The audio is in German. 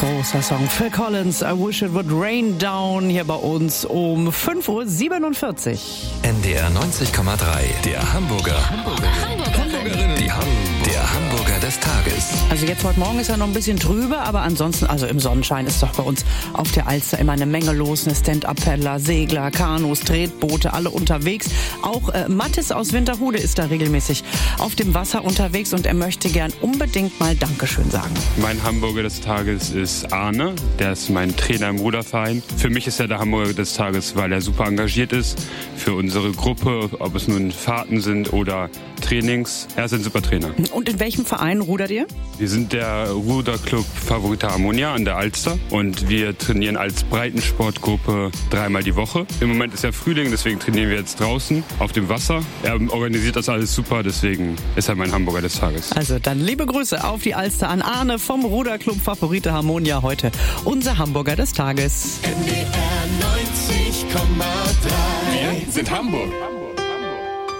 Großer Song. Phil Collins, I Wish It Would Rain Down, hier bei uns um 5:47 Uhr. NDR 90,3, der Hamburgerin. Der Hamburger des Tages. Also jetzt heute Morgen ist ja noch ein bisschen trübe, aber ansonsten, also im Sonnenschein ist doch bei uns auf der Alster immer eine Menge los. Eine Stand-Up-Paddler, Segler, Kanus, Tretboote, alle unterwegs. Auch Mathis aus Winterhude ist da regelmäßig auf dem Wasser unterwegs und er möchte gern unbedingt mal Dankeschön sagen. Mein Hamburger des Tages ist Arne, der ist mein Trainer im Ruderverein. Für mich ist er der Hamburger des Tages, weil er super engagiert ist für unsere Gruppe, ob es nun Fahrten sind oder Trainings. Er ist ein super Trainer. Und in welchem Verein rudert ihr? Wir sind der Ruderclub Favorita Harmonia an der Alster und wir trainieren als Breitensportgruppe 3-mal die Woche. Im Moment ist ja Frühling, deswegen trainieren wir jetzt draußen auf dem Wasser. Er organisiert das alles super, deswegen ist er mein Hamburger des Tages. Also dann liebe Grüße auf die Alster an Arne vom Ruderclub Favorita Harmonia, heute unser Hamburger des Tages. NDR 90,3. Wir sind Hamburg.